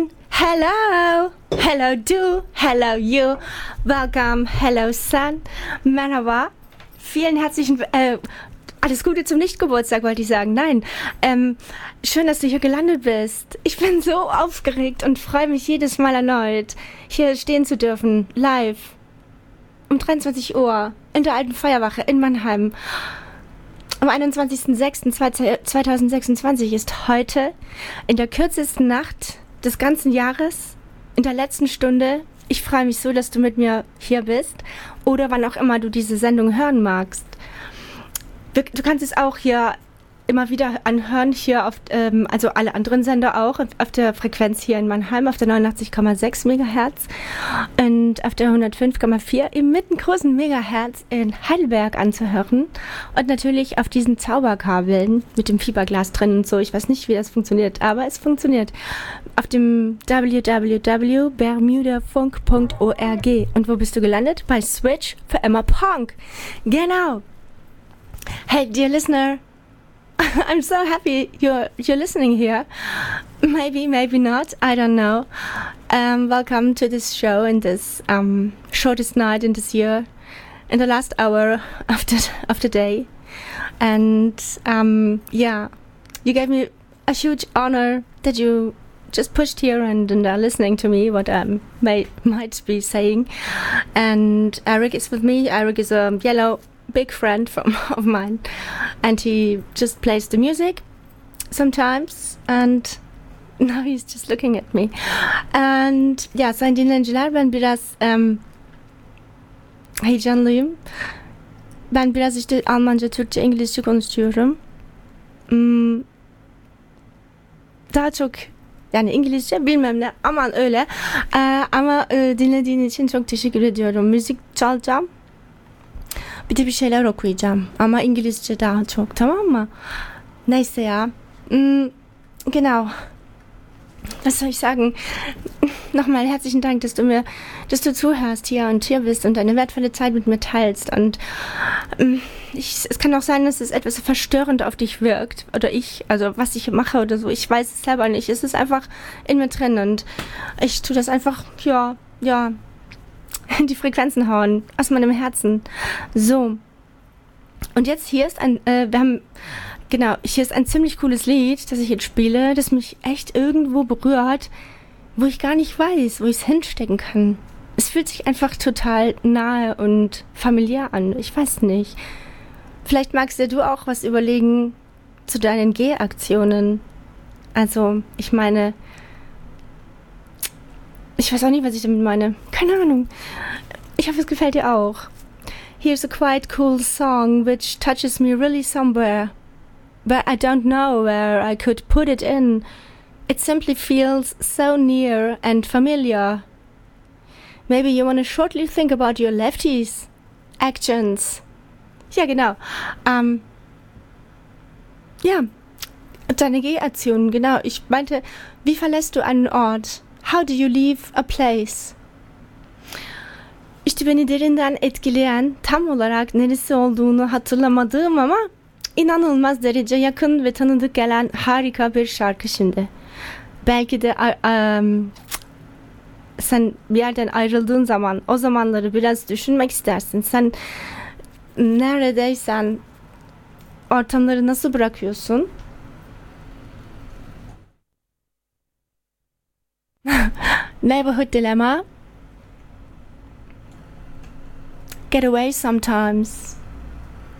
everyone. Hello. Hello du. Hello you. Welcome. Hello Sun. Merhaba. Vielen herzlichen alles Gute zum Nichtgeburtstag, wollte ich sagen. Nein. Schön, dass du hier gelandet bist. Ich bin so aufgeregt und freue mich jedes Mal erneut, hier stehen zu dürfen. Live. Um 23 Uhr. In der alten Feuerwache in Mannheim. Am 21.06.2026 ist heute in der kürzesten Nacht des ganzen Jahres, in der letzten Stunde. Ich freue mich so, dass du mit mir hier bist oder wann auch immer du diese Sendung hören magst. Du kannst es auch hier immer wieder anhören, hier auf, also alle anderen Sender auch, auf der Frequenz hier in Mannheim, auf der 89,6 Megahertz und auf der 105,4 im mittelgroßen Megahertz in Heidelberg anzuhören und natürlich auf diesen Zauberkabeln mit dem Fieberglas drin und so. Ich weiß nicht, wie das funktioniert, aber es funktioniert. Auf dem www.bermudafunk.org. Und wo bist du gelandet? Bei Switch für Emma Punk. Genau. Hey, dear listener, I'm so happy you're listening here. Maybe, maybe not. I don't know. Welcome to this show in this shortest night in this year, in the last hour of the day. And yeah, you gave me a huge honor that you just pushed here and are listening to me, what I might be saying. And Eric is with me. Eric is a yellow big friend of mine, and he just plays the music sometimes, and now he's just looking at me. And yeah, sayın dinleyiciler, ben biraz heyecanlıyım. Ben biraz işte Almanca, Türkçe, İngilizce konuşuyorum. Daha çok yani İngilizce bilmem ne, aman öyle. Ama dinlediğin için çok teşekkür ediyorum. Müzik çalacağım. Bir de bir şeyler okuyacağım. Ama İngilizce daha çok, tamam mı? Neyse ja. Genau. Was soll ich sagen? Nochmal herzlichen Dank, dass du zuhörst hier und hier bist und deine wertvolle Zeit mit mir teilst. Und es kann auch sein, dass es etwas verstörend auf dich wirkt. Oder also was ich mache oder so. Ich weiß es selber nicht. Es ist einfach in mir drin und ich tue das einfach, ja, die Frequenzen hauen aus meinem Herzen. So. Und jetzt hier ist hier ist ein ziemlich cooles Lied, das ich jetzt spiele, das mich echt irgendwo berührt, wo ich gar nicht weiß, wo ich es hinstecken kann. Es fühlt sich einfach total nahe und familiär an. Ich weiß nicht. Vielleicht magst du auch was überlegen zu deinen Gehaktionen. Also, ich meine, ich weiß auch nicht, was ich damit meine. Keine Ahnung. Ich hoffe, es gefällt dir auch. Here's a quite cool song which touches me really somewhere, but I don't know where I could put it in. It simply feels so near and familiar. Maybe you want to shortly think about your lefties' actions. Ja, genau. Ja, deine Gehaktionen, genau. Ich meinte, wie verlässt du einen Ort? How do you leave a place? İşte beni derinden etkileyen, tam olarak neresi olduğunu hatırlamadığım ama inanılmaz derece yakın ve tanıdık gelen harika bir şarkı şimdi. Belki de sen bir yerden ayrıldığın zaman o zamanları biraz düşünmek istersin. Sen neredeysen ortamları nasıl bırakıyorsun? Neighborhood Dilemma. Get away sometimes.